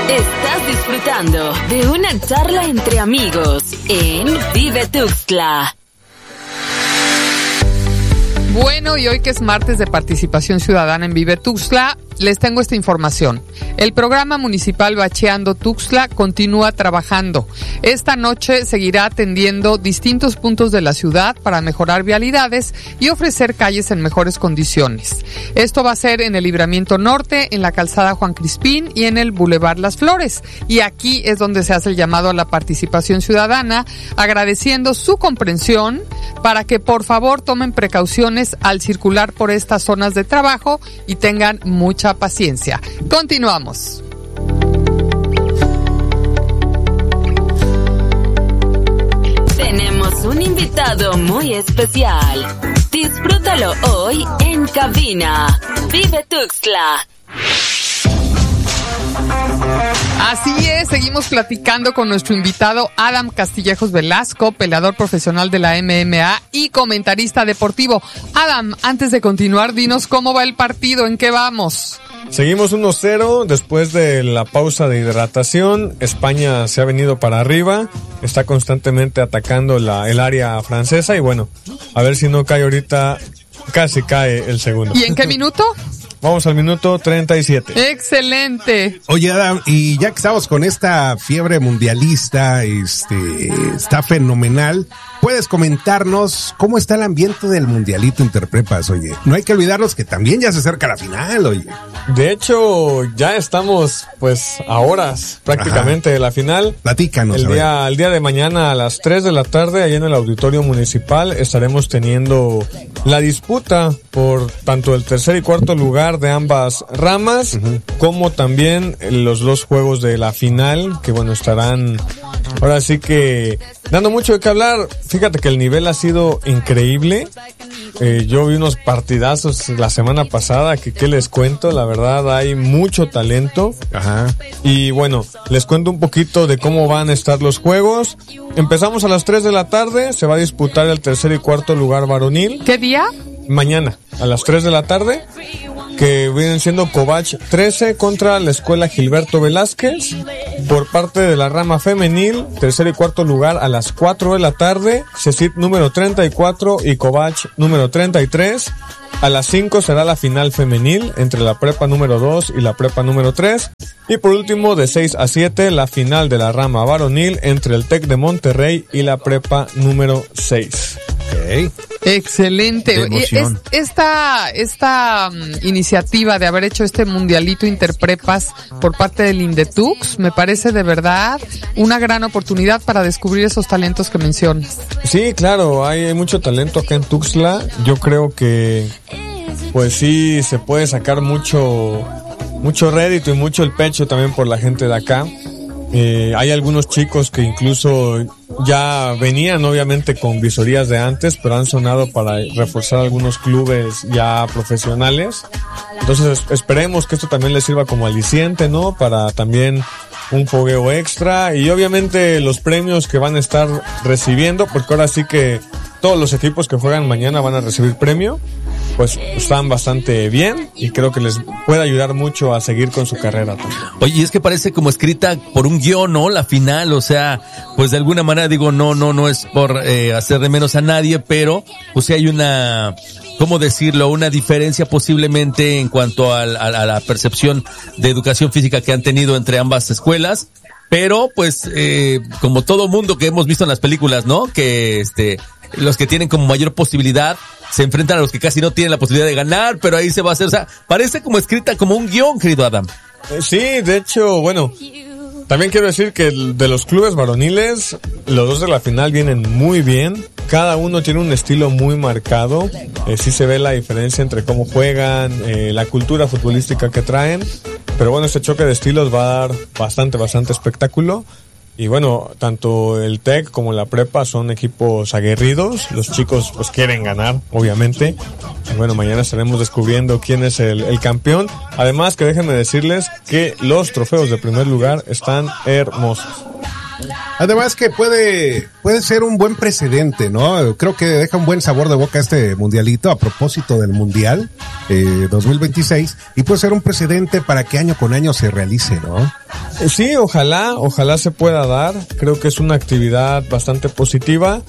Estás disfrutando de una charla entre amigos en Vive Tuxtla. Bueno, y hoy que es martes de participación ciudadana en Vive Tuxtla, les tengo esta información. El programa municipal Bacheando Tuxtla continúa trabajando. Esta noche seguirá atendiendo distintos puntos de la ciudad para mejorar vialidades y ofrecer calles en mejores condiciones. Esto va a ser en el Libramiento Norte, en la calzada Juan Crispín y en el Boulevard Las Flores. Y aquí es donde se hace el llamado a la participación ciudadana, agradeciendo su comprensión para que por favor tomen precauciones al circular por estas zonas de trabajo y tengan mucha paciencia. Continuamos. Tenemos un invitado muy especial. Disfrútalo hoy en cabina. Vive Tuxtla. Así es, seguimos platicando con nuestro invitado Adam Castillejos Velasco, peleador profesional de la MMA y comentarista deportivo. Adam, antes de continuar, dinos cómo va el partido, ¿en qué vamos? Seguimos 1-0 después de la pausa de hidratación. España se ha venido para arriba, está constantemente atacando el área francesa y bueno, a ver si no cae ahorita, casi cae el segundo. ¿Y en qué minuto? Vamos al minuto 37. ¡Excelente! Oye, Adam, y ya que estamos con esta fiebre mundialista, está fenomenal. ¿Puedes comentarnos cómo está el ambiente del mundialito Interprepas? Oye, no hay que olvidarnos que también ya se acerca la final, oye. De hecho, ya estamos, pues, a horas prácticamente de la final. Platícanos. El día de mañana a las 3 de la tarde, allá en el Auditorio Municipal, estaremos teniendo la disputa por tanto el tercer y cuarto lugar de ambas ramas, como también los dos juegos de la final, que bueno, estarán ahora sí que dando mucho de qué hablar. Fíjate que el nivel ha sido increíble. Yo vi unos partidazos la semana pasada que qué les cuento, la verdad hay mucho talento. Ajá. Y bueno, les cuento un poquito de cómo van a estar los juegos. Empezamos a las 3 de la tarde, se va a disputar el tercer y cuarto lugar varonil. ¿Qué día? Mañana, a las 3 de la tarde, que vienen siendo Covach 13 contra la Escuela Gilberto Velázquez. Por parte de la rama femenil, tercer y cuarto lugar a las 4 de la tarde, CECIT número 34 y Covach número 33. A las 5 será la final femenil entre la prepa número 2 y la prepa número 3. Y por último, de 6 a 7, la final de la rama varonil entre el TEC de Monterrey y la prepa número 6. Okay. Excelente. Esta iniciativa de haber hecho este mundialito Interprepas por parte del Indetux me parece de verdad una gran oportunidad para descubrir esos talentos que mencionas. Sí, claro, hay mucho talento acá en Tuxtla. Yo creo que pues sí se puede sacar mucho rédito y mucho el pecho también por la gente de acá. Hay algunos chicos que incluso ya venían obviamente con visorías de antes, pero han sonado para reforzar algunos clubes ya profesionales. Entonces esperemos que esto también les sirva como aliciente, ¿no? Para también un fogueo extra y obviamente los premios que van a estar recibiendo, porque ahora sí que todos los equipos que juegan mañana van a recibir premio. Pues están bastante bien y creo que les puede ayudar mucho a seguir con su carrera también. Oye, y es que parece como escrita por un guión, ¿no? La final, o sea, pues de alguna manera digo, no es por hacer de menos a nadie, pero pues sí hay una, ¿cómo decirlo? Una diferencia posiblemente en cuanto a la percepción de educación física que han tenido entre ambas escuelas. Pero, pues, como todo mundo que hemos visto en las películas, ¿no? Que los que tienen como mayor posibilidad se enfrentan a los que casi no tienen la posibilidad de ganar, pero ahí se va a hacer, o sea, parece como escrita como un guión, querido Adam. Sí, de hecho, bueno, también quiero decir que de los clubes varoniles, los dos de la final vienen muy bien. Cada uno tiene un estilo muy marcado. Sí se ve la diferencia entre cómo juegan, la cultura futbolística que traen. Pero bueno, este choque de estilos va a dar bastante espectáculo. Y bueno, tanto el TEC como la prepa son equipos aguerridos. Los chicos pues quieren ganar, obviamente. Y bueno, mañana estaremos descubriendo quién es el campeón. Además que déjenme decirles que los trofeos de primer lugar están hermosos. Además que puede ser un buen precedente, ¿no? Creo que deja un buen sabor de boca este mundialito a propósito del mundial 2026 y puede ser un precedente para que año con año se realice, ¿no? Sí, ojalá se pueda dar. Creo que es una actividad bastante positiva.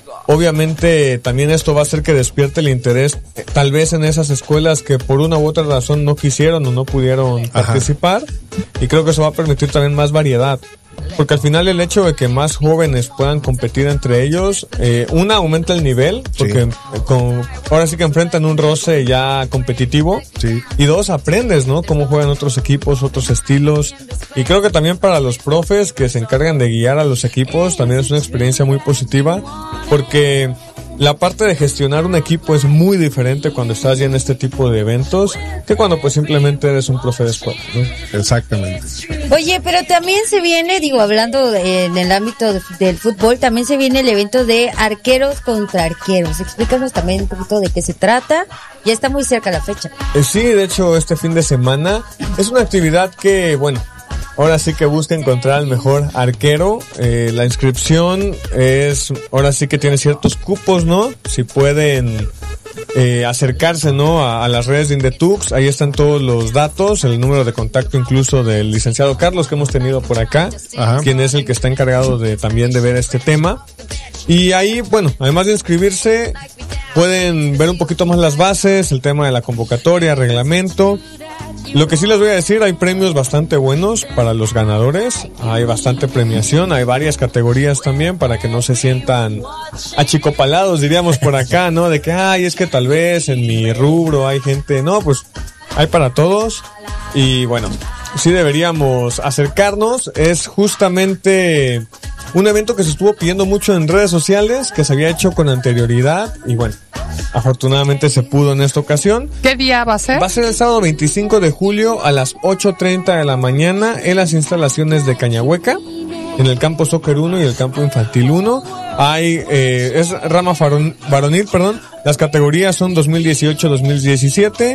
Obviamente también esto va a hacer que despierte el interés tal vez en esas escuelas que por una u otra razón no quisieron o no pudieron participar, y creo que eso va a permitir también más variedad, porque al final el hecho de que más jóvenes puedan competir entre ellos, aumenta el nivel, porque ahora sí que enfrentan un roce ya competitivo, y dos, aprendes, ¿no? Cómo juegan otros equipos, otros estilos, y creo que también para los profes que se encargan de guiar a los equipos también es una experiencia muy positiva, porque la parte de gestionar un equipo es muy diferente cuando estás ya en este tipo de eventos que cuando pues simplemente eres un profe de escuela, ¿no? Exactamente. Oye, pero también se viene, hablando en el ámbito del fútbol, también se viene el evento de arqueros contra arqueros. Explícanos también un poquito de qué se trata. Ya está muy cerca la fecha. Sí, de hecho este fin de semana es una actividad que, bueno, ahora sí que busca encontrar al mejor arquero. La inscripción ahora sí que tiene ciertos cupos, ¿no? Si pueden acercarse, ¿no? A las redes de Indetux, ahí están todos los datos, el número de contacto incluso del licenciado Carlos que hemos tenido por acá, quien es el que está encargado también de ver este tema. Y ahí, bueno, además de inscribirse, pueden ver un poquito más las bases, el tema de la convocatoria, reglamento. Lo que sí les voy a decir, hay premios bastante buenos para los ganadores, hay bastante premiación, hay varias categorías también para que no se sientan achicopalados, diríamos por acá, ¿no? De que, es que tal vez en mi rubro hay gente, no, pues hay para todos y bueno, sí deberíamos acercarnos. Es justamente un evento que se estuvo pidiendo mucho en redes sociales, que se había hecho con anterioridad y bueno, afortunadamente se pudo en esta ocasión. ¿Qué día va a ser? Va a ser el sábado 25 de julio a las 8:30 de la mañana en las instalaciones de Cañahueca, en el campo Soccer 1 y el campo Infantil 1. Es rama varonil, Las categorías son 2018-2017,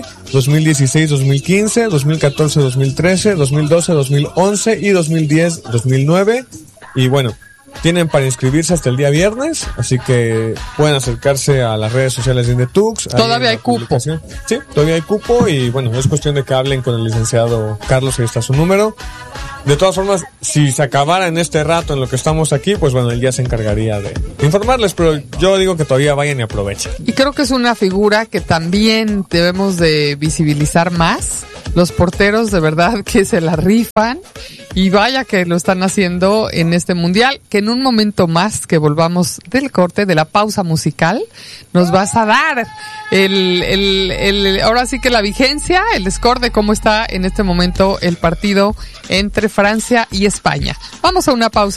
2016-2015, 2014-2013, 2012-2011 y 2010-2009. Y bueno, tienen para inscribirse hasta el día viernes, así que pueden acercarse a las redes sociales de Indetux. Todavía hay cupo. Sí, todavía hay cupo y bueno, es cuestión de que hablen con el licenciado Carlos, ahí está su número. De todas formas, si se acabara en este rato en lo que estamos aquí, pues bueno, él ya se encargaría de informarles, pero yo digo que todavía vayan y aprovechen. Y creo que es una figura que también debemos de visibilizar más. Los porteros de verdad que se la rifan y vaya que lo están haciendo en este mundial, que en un momento más que volvamos del corte, de la pausa musical, nos vas a dar ahora sí que la vigencia, el score de cómo está en este momento el partido entre Francia y España. Vamos a una pausa.